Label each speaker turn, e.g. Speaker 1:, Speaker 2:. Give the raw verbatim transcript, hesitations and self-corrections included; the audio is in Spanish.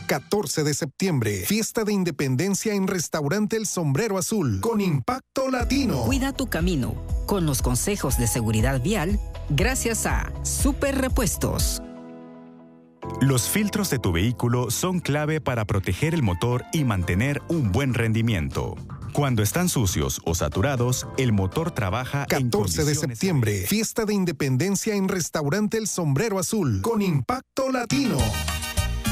Speaker 1: catorce de septiembre, fiesta de independencia en Restaurante El Sombrero Azul, con impacto latino.
Speaker 2: Cuida tu camino con los consejos de seguridad vial gracias a Super Repuestos.
Speaker 3: Los filtros de tu vehículo son clave para proteger el motor y mantener un buen rendimiento. Cuando están sucios o saturados, el motor trabaja en
Speaker 1: catorce de septiembre, fiesta de independencia en Restaurante El Sombrero Azul, con impacto latino.